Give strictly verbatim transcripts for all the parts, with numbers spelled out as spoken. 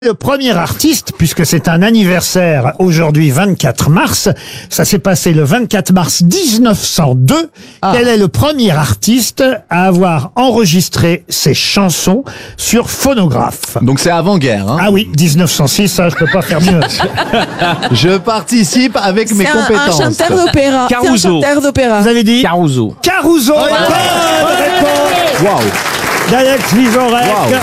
Le premier artiste, puisque c'est un anniversaire aujourd'hui vingt-quatre mars, ça s'est passé le vingt-quatre mars mille neuf cent deux. Ah. Quel est le premier artiste à avoir enregistré ses chansons sur phonographe? Donc c'est avant-guerre. Hein. Ah oui, mille neuf cent six, ça je peux pas faire mieux. Je participe avec c'est mes un, compétences. un chanteur d'opéra. Caruso. C'est un chanteur d'opéra. Vous avez dit Caruso. Caruso. Oh, Bonne réponse Waouh. d'Alex Vizorek. Wow.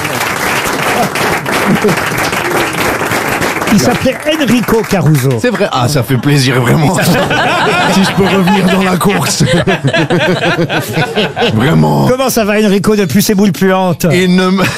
Il s'appelait Enrico Caruso. C'est vrai. Ah, ça fait plaisir vraiment. Si je peux revenir dans la course. Vraiment. Comment ça va Enrico depuis ses boules puantes? Il ne me...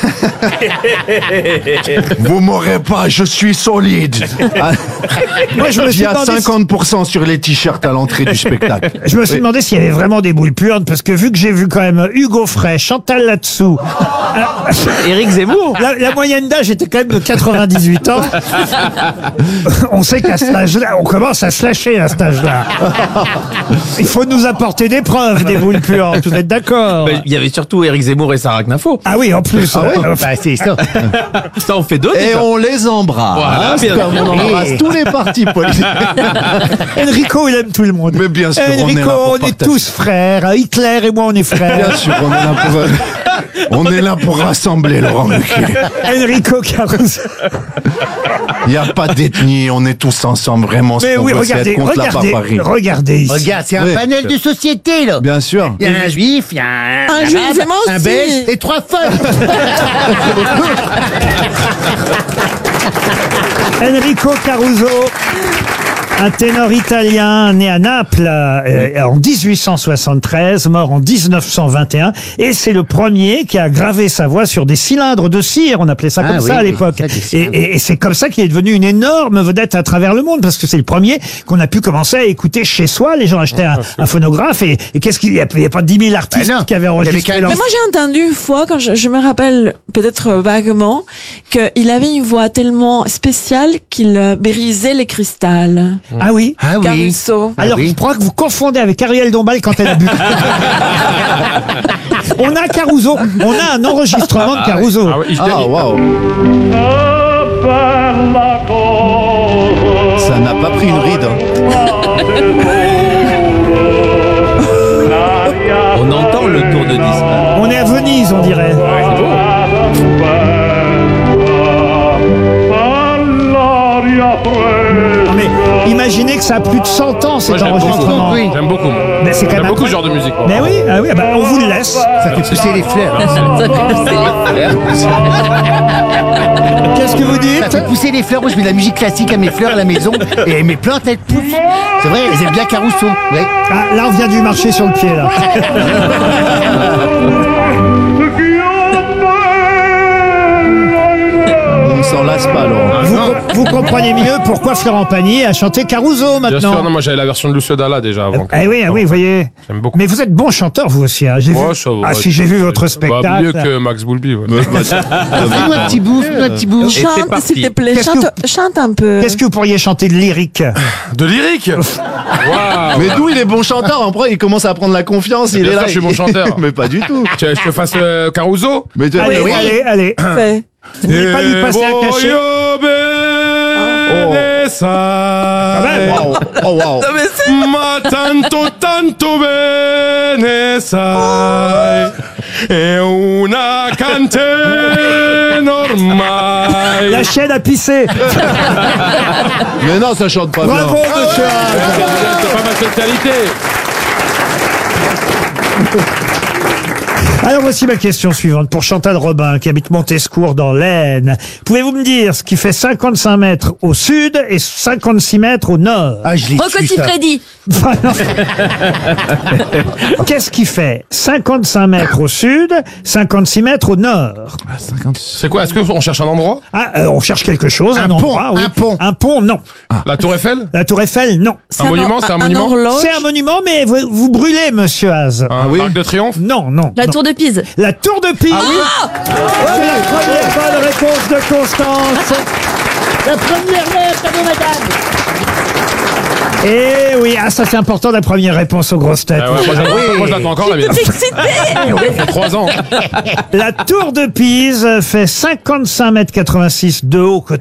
Vous m'aurez pas, je suis solide. Ah, Moi je me il suis y a demandé si- cinquante pour cent sur les t-shirts à l'entrée du spectacle. Je me suis Oui. demandé s'il y avait vraiment des boules puantes, parce que vu que j'ai vu quand même Hugo Frey, Chantal là-dessous, Éric Zemmour. la, la moyenne d'âge était quand même de quatre-vingt-dix-huit ans. On sait qu'à cet âge-là, on commence à se lâcher à cet âge-là. Il faut nous apporter des preuves des boules puantes, vous êtes d'accord? Ben, Il y avait surtout Éric Zemmour et Sarah Knafo. Ah oui, en plus. Ah ouais ouais. Enfin, c'est ça. Ça, on fait deux. Et déjà. on les embrasse. Voilà, bien comme on sûr. embrasse tous les partis politiques. Enrico, il aime tout le monde. Mais bien sûr, on est Enrico, là pour on est partager. tous frères. Hitler et moi, on est frères. Bien sûr, on est là pour, on est là pour rassembler Laurent Ruquier. Enrico Caruso. Il n'y a pas d'ethnie, on est tous ensemble, vraiment. Ce Mais qu'on oui, veut, c'est regardez, être contre la regardez, barbarie. regardez ici. Regarde, c'est un Oui. panel de société, là. Bien sûr. Il y a un juif, il y a un, Un juif, arabe, et moi un aussi. belge et trois folles. Enrico Caruso, un ténor italien né à Naples euh, en dix-huit cent soixante-treize, mort en mille neuf cent vingt et un, et c'est le premier qui a gravé sa voix sur des cylindres de cire, on appelait ça Ah comme oui, ça à oui, l'époque. ça, des Et, cylindres. et- et c'est comme ça qu'il est devenu une énorme vedette à travers le monde, parce que c'est le premier qu'on a pu commencer à écouter chez soi. Les gens achetaient un, un phonographe, et, et qu'est-ce qu'il y a, il y a pas dix mille artistes Ben non, qui avaient il y avait enregistré qu'un- leur... Mais moi j'ai entendu une fois, quand je, je me rappelle peut-être vaguement, qu'il avait une voix tellement spéciale qu'il euh, brisait les cristals. Ah oui. Ah oui. Caruso. Alors, oui. je crois que vous confondez avec Ariel Dombal quand elle a bu. On a Caruso, on a un enregistrement de Caruso. Ah, waouh. Ça n'a pas pris une ride. hein. On entend le tourne-disque. On est à Venise, on dirait. Non, mais imaginez que ça a plus de cent ans cet Moi, j'aime enregistrement. beaucoup. Oui. J'aime beaucoup. moi. Mais c'est quand J'aime même beaucoup ce incroyable. genre de musique. moi. Mais oui, ah oui, ah bah, on vous le laisse. Ça fait pousser les fleurs. Qu'est-ce que vous Ça dites? fait pousser les fleurs. Moi, je mets de la musique classique à mes fleurs à la maison. Et mes plantes, elles poussent. C'est vrai, elles aiment bien Caruso. Ouais. Ah, là, on vient du marcher sur le pied, là. On ne s'en lasse pas, Laurent. Vous, com- vous comprenez mieux pourquoi Florent Pagny a chanté Caruso Bien sûr, maintenant. non, moi j'avais la version de Lucio Dalla déjà avant. Ah oui, ah oui, vous voyez. J'aime beaucoup. Mais vous êtes bon chanteur, vous aussi. Hein. J'ai Ouais, vu... ça va, Ah, ouais, si j'ai vu votre Bah, spectacle. mieux que Max Boulby. Ouais. Fais-nous un petit bout, fais-nous un petit bout. c'est Chante, parti. s'il te plaît, Qu'est-ce chante, que chante un peu. Qu'est-ce que vous pourriez chanter de lyrique? De lyrique. Waouh. Mais d'où il est bon chanteur, après il commence à prendre la confiance, il Bien est là. sûr, je suis bon il- chanteur. Mais pas du tout. Tu veux que je te fasse euh, Caruso. Mais tu- Allez, oui. allez, allez. Fais. Vous voulez pas lui passer un cachet? Voglio bene sai, Wow. Oh wow. Non, mais c'est- ma tanto tanto bene sai, è una canzone ormai. La chienne a pissé. Mais non, ça chante pas Bravo, bien. monsieur Haas. C'est pas ma spécialité. Alors voici ma question suivante pour Chantal Robin qui habite Montescourt dans l'Aisne. Pouvez-vous me dire ce qui fait cinquante-cinq mètres au sud et cinquanté-six mètres au nord? Ah, je l'ai Rocco su, ça. Siffredi. Enfin, non. Qu'est-ce qui fait cinquante-cinq mètres au sud, cinquante-six mètres au nord? C'est quoi? Est-ce qu'on cherche un endroit? Ah, euh, on cherche quelque chose, un, Un pont, endroit, oui. un pont. Un pont, non. La Tour Eiffel? La Tour Eiffel, non. c'est monument, c'est un monument horloge. C'est un monument, mais vous, vous brûlez, monsieur Haas. Un oui. Arc de Triomphe? Non, non. La non. tour de Pise. La Tour de Pise. Ah C'est la première bonne réponse de Constance. La première lettre, bravo madame. Eh oui, ah, ça c'est important, la première réponse aux grosses têtes. Ah ouais, moi, j'attends- moi, je l'attends encore la mienne. Excité. Ça fait trois ans. La tour de Pise fait cinquante-cinq mètres quatre-vingt-six de haut côté